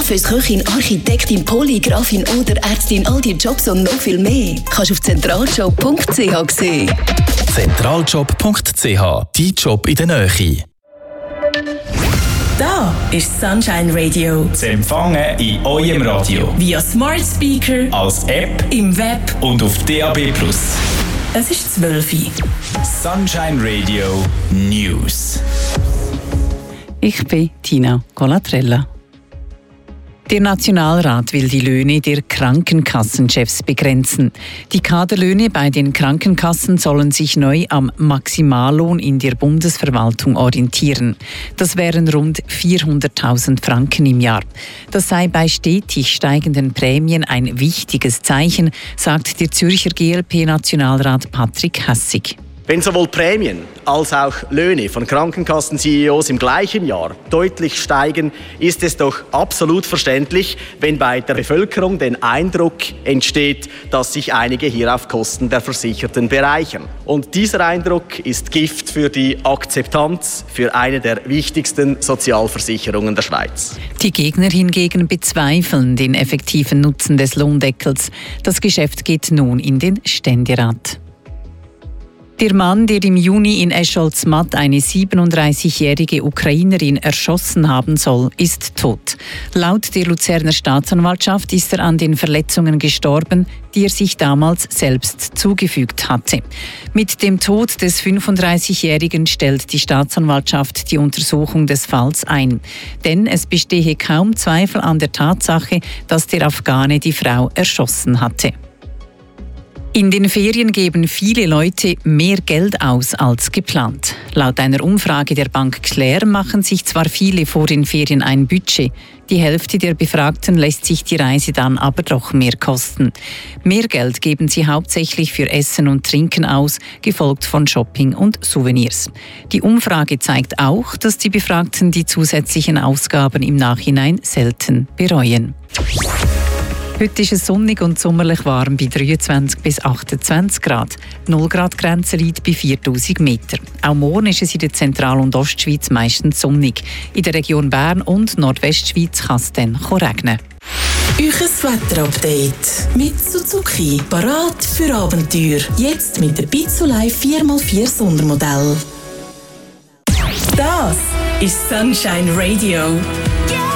Coiffeuse, Köchin, Architektin, Polygrafin oder Ärztin, all die Jobs und noch viel mehr kannst du auf zentraljob.ch sehen. Zentraljob.ch, dein Job in der Nähe. Da ist Sunshine Radio. Zu empfangen in eurem Radio. Via Smart Speaker, Als App im Web und auf DAB+. Es ist 12 Uhr. Sunshine Radio News. Ich bin Tina Colatrella. Der Nationalrat will die Löhne der Krankenkassenchefs begrenzen. Die Kaderlöhne bei den Krankenkassen sollen sich neu am Maximallohn in der Bundesverwaltung orientieren. Das wären rund 400.000 Franken im Jahr. Das sei bei stetig steigenden Prämien ein wichtiges Zeichen, sagt der Zürcher GLP-Nationalrat Patrick Hässig. Wenn sowohl Prämien als auch Löhne von Krankenkassen-CEOs im gleichen Jahr deutlich steigen, ist es doch absolut verständlich, wenn bei der Bevölkerung der Eindruck entsteht, dass sich einige hier auf Kosten der Versicherten bereichern. Und dieser Eindruck ist Gift für die Akzeptanz für eine der wichtigsten Sozialversicherungen der Schweiz. Die Gegner hingegen bezweifeln den effektiven Nutzen des Lohndeckels. Das Geschäft geht nun in den Ständerat. Der Mann, der im Juni in Escholz-Matt eine 37-jährige Ukrainerin erschossen haben soll, ist tot. Laut der Luzerner Staatsanwaltschaft ist er an den Verletzungen gestorben, die er sich damals selbst zugefügt hatte. Mit dem Tod des 35-Jährigen stellt die Staatsanwaltschaft die Untersuchung des Falls ein. Denn es bestehe kaum Zweifel an der Tatsache, dass der Afghane die Frau erschossen hatte. In den Ferien geben viele Leute mehr Geld aus als geplant. Laut einer Umfrage der Bank Claire machen sich zwar viele vor den Ferien ein Budget, die Hälfte der Befragten lässt sich die Reise dann aber doch mehr kosten. Mehr Geld geben sie hauptsächlich für Essen und Trinken aus, gefolgt von Shopping und Souvenirs. Die Umfrage zeigt auch, dass die Befragten die zusätzlichen Ausgaben im Nachhinein selten bereuen. Heute ist es sonnig und sommerlich warm bei 23 bis 28 Grad. 0 Grad Grenze liegt bei 4000 Meter. Auch morgen ist es in der Zentral- und Ostschweiz meistens sonnig. In der Region Bern und Nordwestschweiz kann es dann regnen. Euches Wetterupdate mit Suzuki. Parat für Abenteuer. Jetzt mit der Pizzolei 4x4 Sondermodell. Das ist Sunshine Radio.